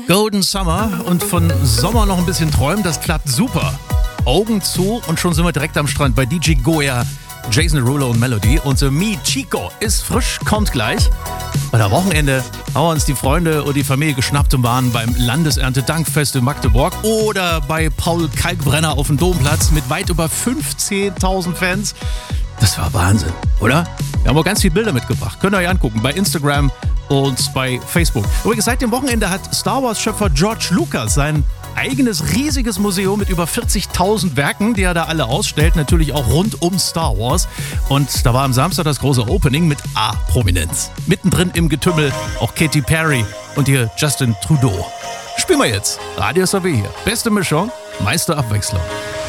Golden Summer und von Sommer noch ein bisschen träumen, das klappt super. Augen zu und schon sind wir direkt am Strand bei DJ Goya, Jason Derulo und Melody. Und Mi Chico ist frisch, kommt gleich. Bei am Wochenende haben wir uns die Freunde und die Familie geschnappt und waren beim Landeserntedankfest in Magdeburg oder bei Paul Kalkbrenner auf dem Domplatz mit weit über 15.000 Fans. Das war Wahnsinn, oder? Wir haben auch ganz viele Bilder mitgebracht. Könnt ihr euch angucken bei Instagram und bei Facebook. Übrigens, seit dem Wochenende hat Star Wars-Schöpfer George Lucas sein eigenes riesiges Museum mit über 40.000 Werken, die er da alle ausstellt, natürlich auch rund um Star Wars. Und da war am Samstag das große Opening mit A-Prominenz. Mittendrin im Getümmel auch Katy Perry und hier Justin Trudeau. Spielen wir jetzt. Radio SAW hier. Beste Mischung, meiste Abwechslung.